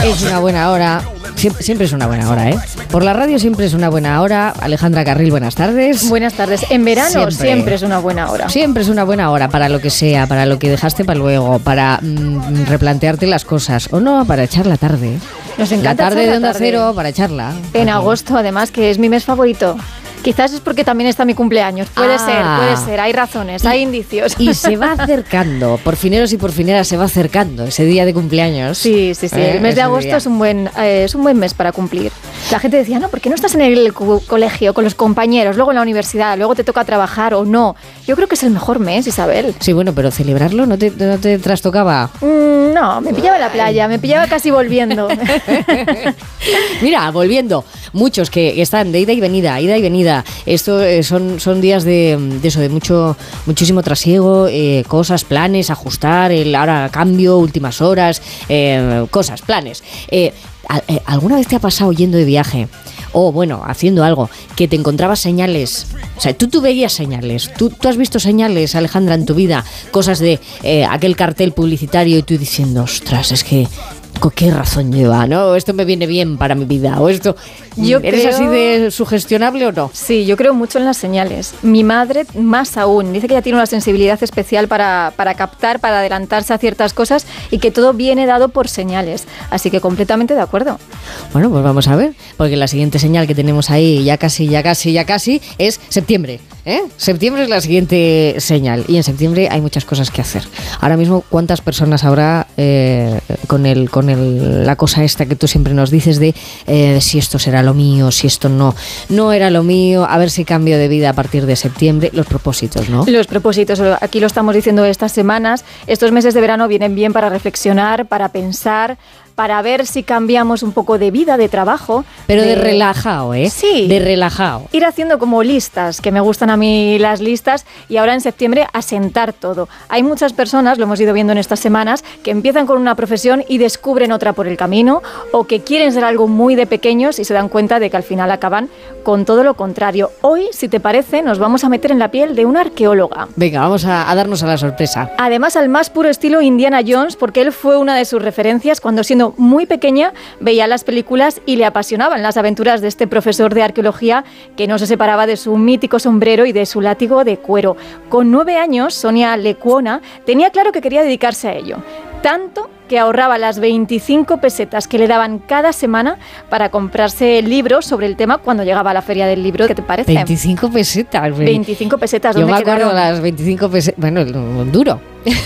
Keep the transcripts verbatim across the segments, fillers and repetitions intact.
Es una buena hora. Siempre, siempre es una buena hora, ¿eh? Por la radio siempre es una buena hora. Alejandra Carril, buenas tardes. Buenas tardes. En verano siempre, siempre es una buena hora. Siempre es una buena hora para lo que sea, para lo que dejaste para luego, para mmm, replantearte las cosas. O no, para echar la tarde. Nos encanta la tarde echar de Onda la tarde. Cero para echarla. En Aquí. agosto, además, que es mi mes favorito. Quizás es porque también está mi cumpleaños. Puede Ah. ser, puede ser. Hay razones, Y- hay indicios. Y se va acercando, por fineros y por fineras se va acercando ese día de cumpleaños. Sí, sí, sí. ¿Eh? El mes de Ese agosto día. es un buen eh, es un buen mes para cumplir. La gente decía, no, ¿por qué no estás en el co- colegio con los compañeros, luego en la universidad, luego te toca trabajar o no? Yo creo que es el mejor mes, Isabel. Sí, bueno, pero celebrarlo no te, no te trastocaba. Mm, no, me pillaba en la playa, me pillaba casi volviendo. Mira, volviendo, muchos que están de ida y venida, ida y venida. Esto eh, son, son días de, de eso, de mucho, muchísimo trasiego, eh, cosas, planes, ajustar, el ahora cambio, últimas horas, eh, cosas, planes. Eh, a- eh, ¿Alguna vez te ha pasado yendo de viaje? O bueno, haciendo algo, que te encontrabas señales, o sea, tú, tú veías señales, tú, tú has visto señales, Alejandra, en tu vida, cosas de eh, aquel cartel publicitario y tú diciendo, ostras, es que, ¿con qué razón lleva? ¿No? Esto me viene bien para mi vida, o esto, Yo ¿eres creo- así de sugestionable o no? Sí, yo creo mucho en las señales. Mi madre, más aún, dice que ella tiene una sensibilidad especial para, para captar, para adelantarse a ciertas cosas y que todo viene dado por señales. Así que completamente de acuerdo. Bueno, pues vamos a ver, porque la siguiente señal que tenemos ahí, ya casi, ya casi, ya casi, es septiembre. ¿eh? Septiembre es la siguiente señal y en septiembre hay muchas cosas que hacer. Ahora mismo, ¿cuántas personas habrá eh, con el con el, la cosa esta que tú siempre nos dices de eh, si esto será lo mío, si esto no, no era lo mío, a ver si cambio de vida a partir de septiembre, los propósitos, ¿no? Los propósitos, aquí lo estamos diciendo estas semanas, estos meses de verano vienen bien para reflexionar, para pensar, para ver si cambiamos un poco de vida, de trabajo. Pero de, de relajado, ¿eh? Sí. De relajado. Ir haciendo como listas, que me gustan a mí las listas, y ahora en septiembre asentar todo. Hay muchas personas, lo hemos ido viendo en estas semanas, que empiezan con una profesión y descubren otra por el camino, o que quieren ser algo muy de pequeños y se dan cuenta de que al final acaban con todo lo contrario. Hoy, si te parece, nos vamos a meter en la piel de una arqueóloga. Venga, vamos a, a darnos a la sorpresa. Además, al más puro estilo Indiana Jones, porque él fue una de sus referencias cuando, siendo muy pequeña, veía las películas y le apasionaban las aventuras de este profesor de arqueología que no se separaba de su mítico sombrero y de su látigo de cuero. Con nueve años, Sonia Lecuona tenía claro que quería dedicarse a ello. Tanto que ahorraba las veinticinco pesetas que le daban cada semana para comprarse libros sobre el tema cuando llegaba a la feria del libro. ¿Qué te parece? veinticinco pesetas. veinticinco pesetas. Yo ¿dónde me acuerdo quedaron? las veinticinco pesetas. Bueno, un duro.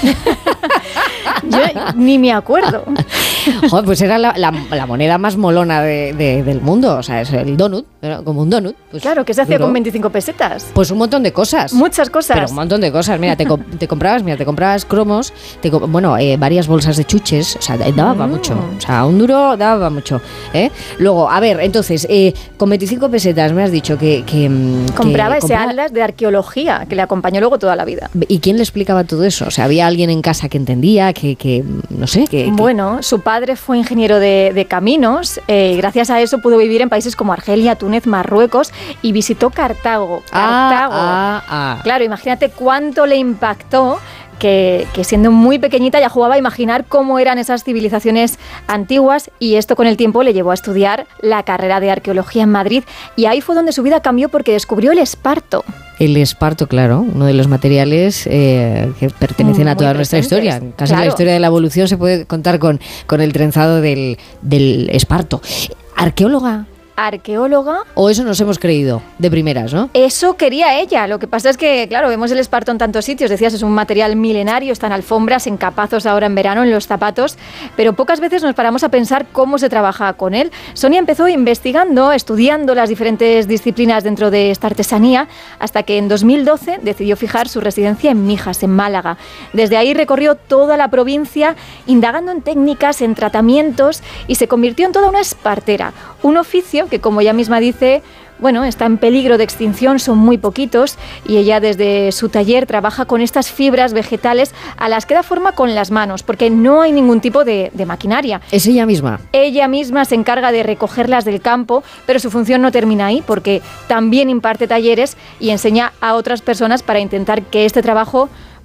Yo ni me acuerdo. Joder, pues era la, la, la moneda más molona de, de, del mundo. O sea, es el donut, como un donut. Pues Claro, ¿qué se hacía duro. con veinticinco pesetas? Pues un montón de cosas. Muchas cosas. Pero un montón de cosas. Mira, te, co- te comprabas, mira, te comprabas cromos, te co- bueno, eh, varias bolsas de chuches. O sea, daba para Mm. mucho. O sea, un duro daba para mucho. ¿eh? Luego, a ver, entonces, eh, con veinticinco pesetas me has dicho que... que mm, Compraba que ese compraba- atlas de arqueología que le acompañó luego toda la vida. ¿Y quién le explicaba todo eso? O sea, ¿había alguien en casa que entendía, que, que no sé, que... que- Bueno, su padre fue ingeniero de, de caminos, eh, gracias a eso pudo vivir en países como Argelia, Túnez, Marruecos y visitó Cartago. Cartago. Ah, ah, ah. Claro, imagínate cuánto le impactó que, que siendo muy pequeñita ya jugaba a imaginar cómo eran esas civilizaciones antiguas, y esto con el tiempo le llevó a estudiar la carrera de arqueología en Madrid, y ahí fue donde su vida cambió porque descubrió el esparto. El esparto, claro, uno de los materiales eh, que pertenecen a Muy toda nuestra presentes, historia. Casi claro. la historia de la evolución se puede contar con, con el trenzado del, del esparto. ¿Arqueóloga? Arqueóloga. ¿O eso nos hemos creído de primeras, no? Eso quería ella. Lo que pasa es que, claro, vemos el esparto en tantos sitios. Decías, es un material milenario, está en alfombras, en capazos ahora en verano, en los zapatos, pero pocas veces nos paramos a pensar cómo se trabaja con él. Sonia empezó investigando, estudiando las diferentes disciplinas dentro de esta artesanía, hasta que en dos mil doce decidió fijar su residencia en Mijas, en Málaga. Desde ahí recorrió toda la provincia, indagando en técnicas, en tratamientos, y se convirtió en toda una espartera, un oficio que, como ella misma dice, bueno, está en peligro de extinción, son muy poquitos, y ella desde su taller trabaja con estas fibras vegetales a las que da forma con las manos, porque no hay ningún tipo de, de maquinaria. Es ella misma. Ella misma se encarga de recogerlas del campo, pero su función no termina ahí, porque también imparte talleres y enseña a otras personas para intentar que este trabajo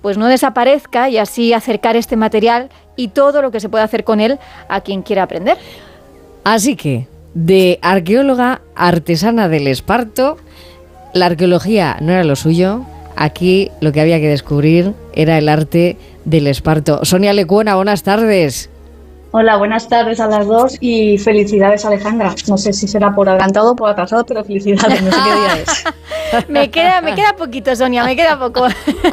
pues no desaparezca y así acercar este material y todo lo que se puede hacer con él a quien quiera aprender. Así que, de arqueóloga artesana del esparto, la arqueología no era lo suyo. Aquí lo que había que descubrir era el arte del esparto. Sonia Lecuona, buenas tardes. Hola, buenas tardes a las dos y felicidades, Alejandra. No sé si será por adelantado o por atrasado, pero felicidades, no sé qué día es. me, queda, me queda poquito, Sonia, me queda poco.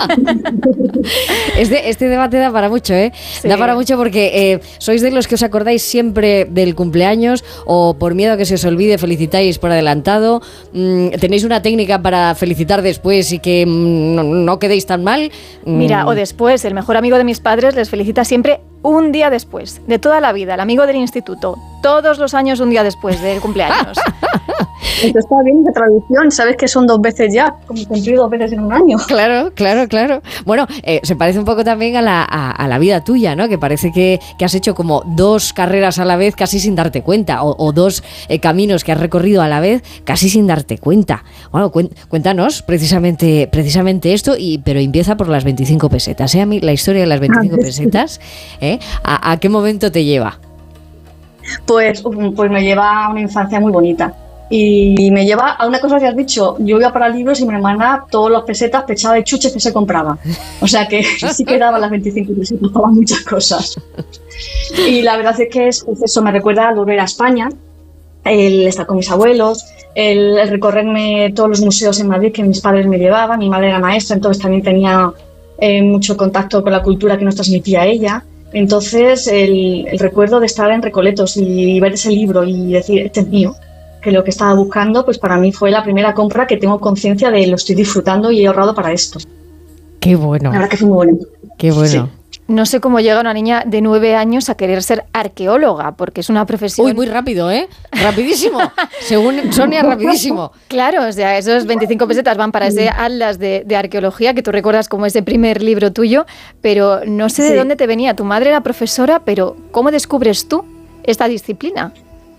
Este, este debate da para mucho, ¿eh? Sí. Da para mucho porque eh, sois de los que os acordáis siempre del cumpleaños o por miedo a que se os olvide felicitáis por adelantado. Mm, ¿Tenéis una técnica para felicitar después y que mm, no, no quedéis tan mal? Mm. Mira, o después, el mejor amigo de mis padres les felicita siempre un día después, de toda la vida, el amigo del instituto, todos los años un día después del cumpleaños. Esto está bien de tradición, sabes que son dos veces ya, como cumplir dos veces en un año. Claro, claro, claro. Bueno, eh, se parece un poco también a la, a, a la vida tuya, ¿no? Que parece que, que has hecho como dos carreras a la vez casi sin darte cuenta, o, o dos eh, caminos que has recorrido a la vez casi sin darte cuenta. Bueno, cuéntanos precisamente, precisamente esto, y pero empieza por las veinticinco pesetas, ¿eh? A mí la historia de las veinticinco pesetas, ¿eh? ¿A, ¿A qué momento te lleva? Pues, pues me lleva a una infancia muy bonita. Y me lleva a una cosa que has dicho, yo iba para libros y mi hermana todos los pesetas pechaba de chuches que se compraba. O sea que sí que daban las veinticinco pesetas para muchas cosas. Y la verdad es que es, eso me recuerda al volver a España, el estar con mis abuelos, el, el recorrerme todos los museos en Madrid que mis padres me llevaban. Mi madre era maestra, entonces también tenía eh, mucho contacto con la cultura que nos transmitía ella. Entonces el, el recuerdo de estar en Recoletos y ver ese libro y decir, este es mío, que lo que estaba buscando, pues para mí fue la primera compra que tengo conciencia de lo estoy disfrutando y he ahorrado para esto. Qué bueno. La verdad que fue muy bonito. Qué bueno. Sí. No sé cómo llega una niña de nueve años a querer ser arqueóloga, porque es una profesión... Uy, muy rápido, ¿eh? Rapidísimo. Según Sonia, rapidísimo. Claro, o sea, esos veinticinco pesetas van para ese atlas de, de arqueología que tú recuerdas como ese primer libro tuyo, pero no sé de sí. dónde te venía. Tu madre era profesora, pero ¿cómo descubres tú esta disciplina?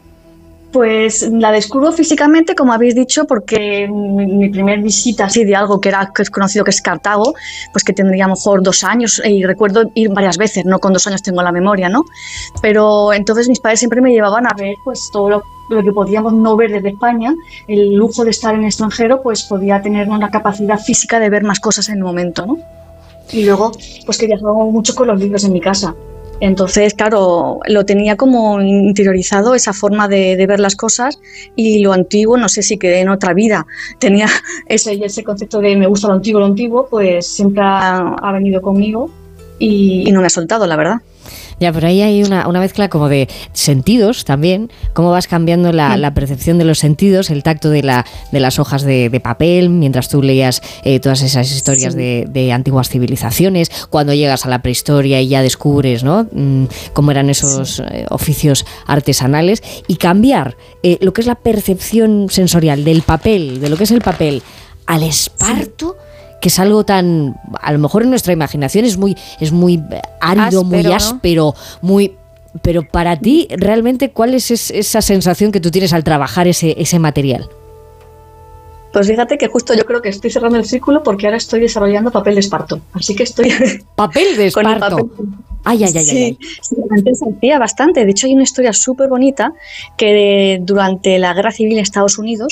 Pues la descubro físicamente, como habéis dicho, porque mi, mi primer visita así de algo que era que es conocido que es Cartago, pues que tendría a lo mejor dos años y recuerdo ir varias veces, no con dos años tengo la memoria, ¿no? Pero entonces mis padres siempre me llevaban a ver pues todo lo, lo que podíamos no ver desde España. El lujo de estar en el extranjero pues podía tener una capacidad física de ver más cosas en el momento, ¿no? Y luego pues que viajaba mucho con los libros en mi casa. Entonces, claro, lo tenía como interiorizado, esa forma de, de ver las cosas, y lo antiguo, no sé si que en otra vida tenía ese, ese concepto de me gusta lo antiguo, lo antiguo, pues siempre ha, ha venido conmigo y, y no me ha soltado, la verdad. Ya, pero ahí hay una, una mezcla como de sentidos también, cómo vas cambiando la, sí. la percepción de los sentidos, el tacto de, la, de las hojas de, de papel, mientras tú leías eh, todas esas historias sí. de, de antiguas civilizaciones, cuando llegas a la prehistoria y ya descubres, ¿no? Mm, cómo eran esos sí. eh, oficios artesanales, y cambiar eh, lo que es la percepción sensorial del papel, de lo que es el papel, al esparto. Sí. Que es algo tan, a lo mejor en nuestra imaginación es muy, es muy árido, áspero, muy áspero, ¿no? muy, pero para ti realmente, ¿cuál es esa sensación que tú tienes al trabajar ese, ese material? Pues fíjate que justo yo creo que estoy cerrando el círculo porque ahora estoy desarrollando papel de esparto, así que estoy... ¿Papel de esparto? Papel. Ay, ay, ay, sí, ay. Sí, antes se hacía bastante. De hecho, hay una historia súper bonita que de, durante la Guerra Civil en Estados Unidos